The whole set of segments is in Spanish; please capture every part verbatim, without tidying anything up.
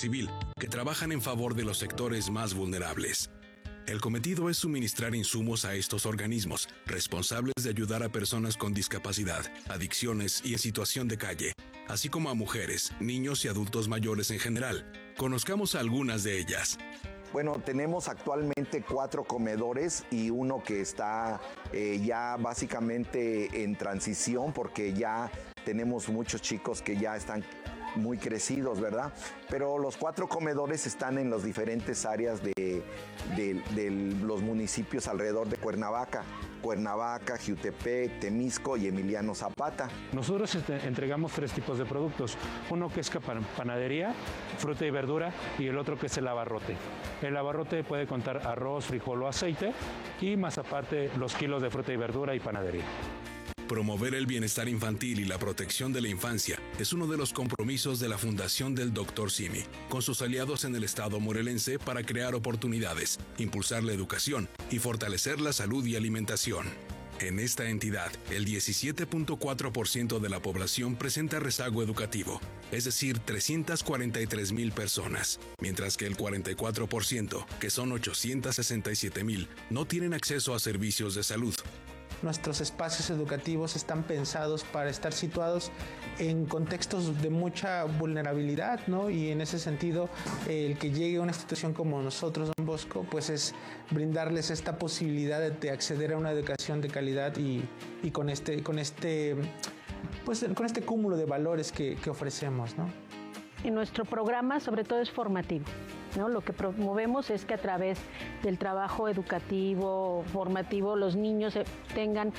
civil que trabajan en favor de los sectores más vulnerables. El cometido es suministrar insumos a estos organismos, responsables de ayudar a personas con discapacidad, adicciones y en situación de calle, así como a mujeres, niños y adultos mayores en general. Conozcamos algunas de ellas. Bueno, tenemos actualmente cuatro comedores y uno que está eh, ya básicamente en transición porque ya tenemos muchos chicos que ya están muy crecidos, ¿verdad? Pero los cuatro comedores están en las diferentes áreas de, de, de los municipios alrededor de Cuernavaca. Cuernavaca, Jiutepec, Temisco y Emiliano Zapata. Nosotros entregamos tres tipos de productos. Uno que es panadería, fruta y verdura, y el otro que es el abarrote. El abarrote puede contar arroz, frijol o aceite, y más aparte los kilos de fruta y verdura y panadería. Promover el bienestar infantil y la protección de la infancia es uno de los compromisos de la Fundación del doctor Simi, con sus aliados en el estado morelense para crear oportunidades, impulsar la educación y fortalecer la salud y alimentación. En esta entidad, el diecisiete punto cuatro por ciento de la población presenta rezago educativo, es decir, trescientas cuarenta y tres mil personas, mientras que el cuarenta y cuatro por ciento, que son ochocientas sesenta y siete mil, no tienen acceso a servicios de salud. Nuestros espacios educativos están pensados para estar situados en contextos de mucha vulnerabilidad, ¿no? Y en ese sentido, el que llegue a una institución como nosotros, Don Bosco, pues es brindarles esta posibilidad de, de acceder a una educación de calidad y, y con este, con este, pues, con este cúmulo de valores que, que ofrecemos, ¿no? Y nuestro programa, sobre todo, es formativo, ¿no? Lo que promovemos es que a través del trabajo educativo, formativo, los niños tengan,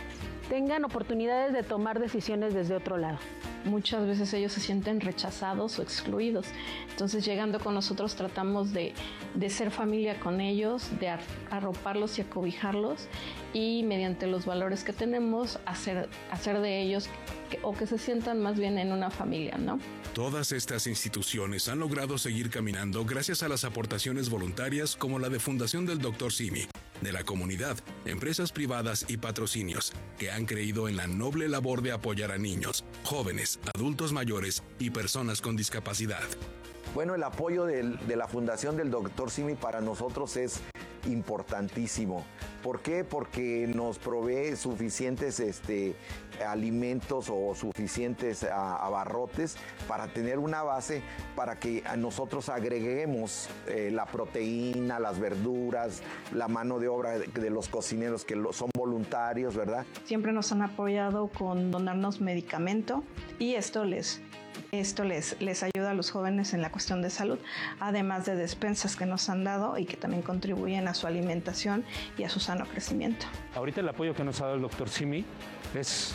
tengan oportunidades de tomar decisiones desde otro lado. Muchas veces ellos se sienten rechazados o excluidos. Entonces, llegando con nosotros, tratamos de, de ser familia con ellos, de arroparlos y acobijarlos y mediante los valores que tenemos, hacer, hacer de ellos que, o que se sientan más bien en una familia, ¿no? Todas estas instituciones han logrado seguir caminando gracias a las aportaciones voluntarias como la de Fundación del doctor Simi, de la comunidad, empresas privadas y patrocinios, que han creído en la noble labor de apoyar a niños, jóvenes, adultos mayores y personas con discapacidad. Bueno, el apoyo del, de la Fundación del doctor Simi para nosotros es importantísimo. ¿Por qué? Porque nos provee suficientes este, alimentos o suficientes a, abarrotes para tener una base para que a nosotros agreguemos eh, la proteína, las verduras, la mano de obra de, de los cocineros que lo, son voluntarios, ¿verdad? Siempre nos han apoyado con donarnos medicamento y esto les... Esto les, les ayuda a los jóvenes en la cuestión de salud, además de despensas que nos han dado y que también contribuyen a su alimentación y a su sano crecimiento. Ahorita el apoyo que nos ha dado el doctor Simi es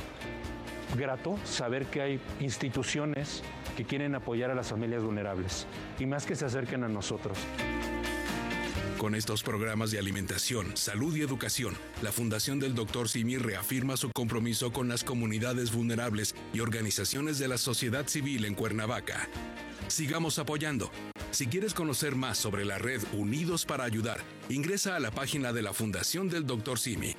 grato saber que hay instituciones que quieren apoyar a las familias vulnerables y más que se acerquen a nosotros. Con estos programas de alimentación, salud y educación, la Fundación del doctor Simi reafirma su compromiso con las comunidades vulnerables y organizaciones de la sociedad civil en Cuernavaca. Sigamos apoyando. Si quieres conocer más sobre la red Unidos para Ayudar, ingresa a la página de la Fundación del doctor Simi,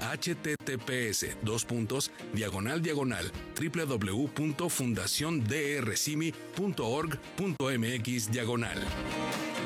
https dos puntos diagonal diagonal www punto fundacion d r simi punto org punto m x diagonal.